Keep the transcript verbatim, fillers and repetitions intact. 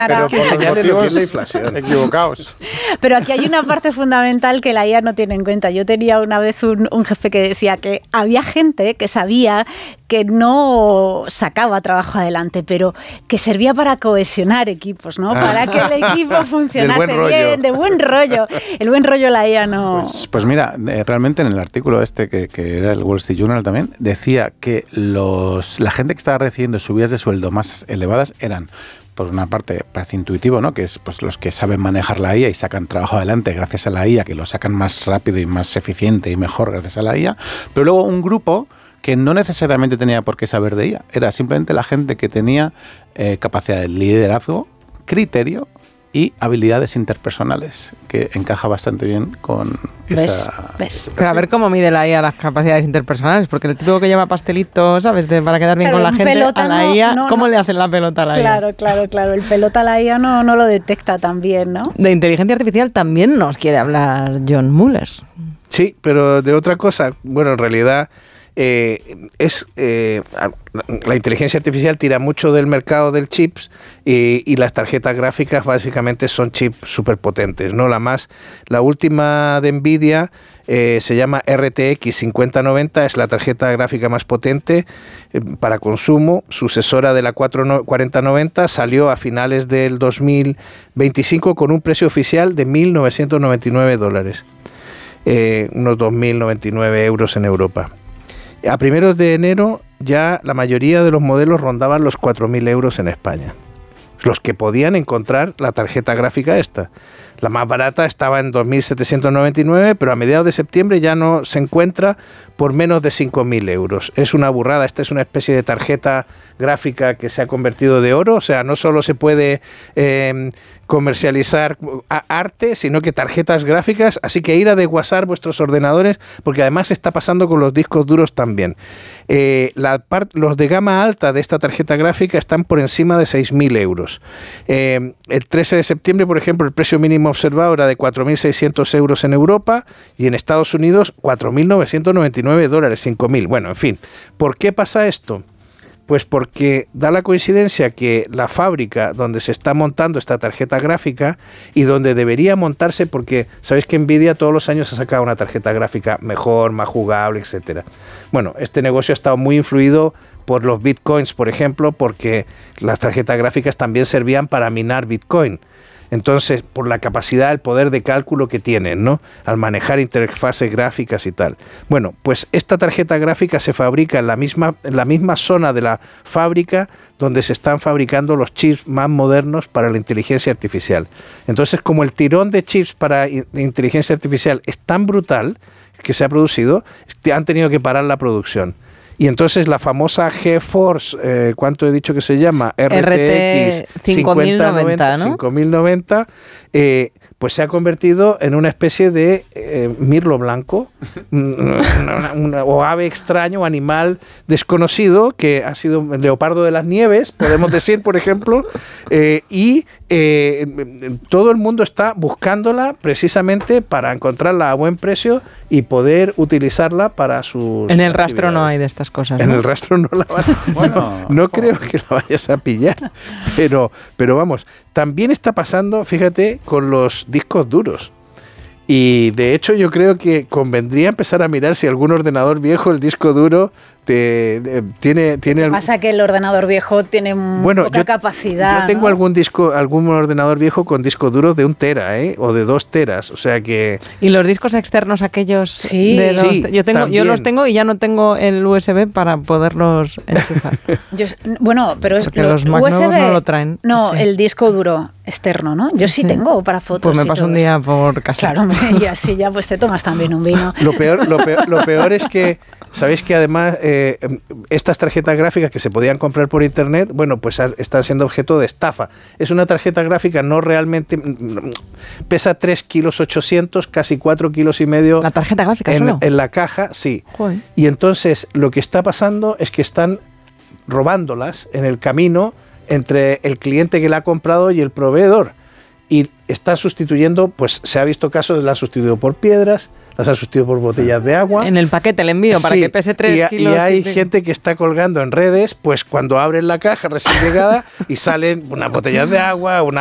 Pero que señale lo que es la inflación. Equivocados. Pero aquí hay una parte fundamental que la I A no tiene en cuenta. Yo tenía una vez un, un jefe que decía que había gente que sabía que no sacaba trabajo adelante, pero que servía para cohesionar equipos, ¿no? Para que el equipo funcionase bien, de buen rollo. El buen rollo la I A no... Pues, pues mira, eh, realmente en el artículo este, que, que era el Wall Street Journal también, decía que los la gente que estaba recibiendo subidas de sueldo más elevadas eran, por una parte, parece intuitivo, ¿no? Que es pues los que saben manejar la I A y sacan trabajo adelante gracias a la I A, que lo sacan más rápido y más eficiente y mejor gracias a la I A, pero luego un grupo que no necesariamente tenía por qué saber de I A, era simplemente la gente que tenía eh, capacidad de liderazgo, criterio y habilidades interpersonales, que encaja bastante bien con esa... ¿Ves? ¿Ves? Pero a ver cómo mide la I A las capacidades interpersonales, porque el típico que lleva pastelitos, ¿sabes? De, para quedar bien claro, con la gente, a la no, I A, no, ¿cómo no. le hacen la pelota a la Claro, I A? claro, claro. El pelota a la I A no, no lo detecta tan bien, ¿no? De inteligencia artificial también nos quiere hablar John Mueller. Sí, pero de otra cosa, bueno, en realidad eh, es eh, la inteligencia artificial tira mucho del mercado del chips y, y las tarjetas gráficas básicamente son chips súper potentes, ¿no? La más, la última de Nvidia eh, se llama R T X cincuenta noventa, es la tarjeta gráfica más potente eh, para consumo, sucesora de la cuarenta noventa, salió a finales del dos mil veinticinco con un precio oficial de mil novecientos noventa y nueve dólares. Eh, unos dos mil noventa y nueve euros en Europa. A primeros de enero ya la mayoría de los modelos rondaban los cuatro mil euros en España. Los que podían encontrar la tarjeta gráfica esta. La más barata estaba en dos mil setecientos noventa y nueve, pero a mediados de septiembre ya no se encuentra por menos de cinco mil euros. Es una burrada, esta es una especie de tarjeta gráfica que se ha convertido de oro, o sea, no solo se puede eh, comercializar arte, sino que tarjetas gráficas, así que ir a desguazar vuestros ordenadores, porque además está pasando con los discos duros también. Eh, la part, los de gama alta de esta tarjeta gráfica están por encima de seis mil euros. Eh, el trece de septiembre, por ejemplo, el precio mínimo observado era de cuatro mil seiscientos euros en Europa y en Estados Unidos cuatro mil novecientos noventa y nueve dólares, cinco mil. Bueno, en fin, ¿por qué pasa esto? Pues porque da la coincidencia que la fábrica donde se está montando esta tarjeta gráfica y donde debería montarse, porque sabéis que Nvidia todos los años ha sacado una tarjeta gráfica mejor, más jugable, etcétera. Bueno, este negocio ha estado muy influido por los bitcoins, por ejemplo, porque las tarjetas gráficas también servían para minar bitcoin. Entonces, por la capacidad, el poder de cálculo que tienen, ¿no? Al manejar interfaces gráficas y tal. Bueno, pues esta tarjeta gráfica se fabrica en la misma, en la misma zona de la fábrica donde se están fabricando los chips más modernos para la inteligencia artificial. Entonces, como el tirón de chips para inteligencia artificial es tan brutal que se ha producido, han tenido que parar la producción. Y entonces la famosa GeForce, eh, ¿cuánto he dicho que se llama? R T X cinco mil noventa, ¿no? cinco mil noventa, eh, pues se ha convertido en una especie de eh, mirlo blanco, una, una, una, o ave extraño, animal desconocido, que ha sido el leopardo de las nieves, podemos decir, por ejemplo, eh, y eh, todo el mundo está buscándola precisamente para encontrarla a buen precio y poder utilizarla para sus En el rastro actividades. no hay de estas cosas, ¿no? En el rastro no la vas a... Bueno, no creo que la vayas a pillar, pero, pero vamos, también está pasando, fíjate, con los discos duros. Y de hecho yo creo que convendría empezar a mirar si algún ordenador viejo, el disco duro, te, te, tiene... tiene Lo que pasa es que el ordenador viejo tiene bueno, poca yo, capacidad. Yo tengo ¿no? algún disco, algún ordenador viejo con disco duro de un tera, ¿eh? O de dos teras, o sea que... ¿Y los discos externos aquellos? Sí, de los, sí yo, tengo, yo los tengo y ya no tengo el U S B para poderlos enchufar. Yo, bueno, pero es Porque lo, los Mac U S B, nuevos no lo traen. No, Sí. el disco duro externo, ¿no? Yo sí, sí. tengo para fotos. Pues me y paso todo un día eso. por casa. Claro, y así ya pues te tomas también un vino. Lo peor, lo peor, lo peor es que, ¿sabéis que además eh, estas tarjetas gráficas que se podían comprar por internet, bueno, pues están siendo objeto de estafa? Es una tarjeta gráfica no realmente... Pesa tres kilos ochocientos, casi cuatro kilos y medio. ¿La tarjeta gráfica en, solo? En la caja, sí. Joder. Y entonces lo que está pasando es que están robándolas en el camino entre el cliente que la ha comprado y el proveedor. y está sustituyendo, pues se ha visto casos de la ha sustituido por piedras, las ha sustituido por botellas de agua. En el paquete el envío para Sí, que pese tres y, kilos. y hay de- gente que está colgando en redes, pues cuando abren la caja recién llegada y salen unas botellas de agua, una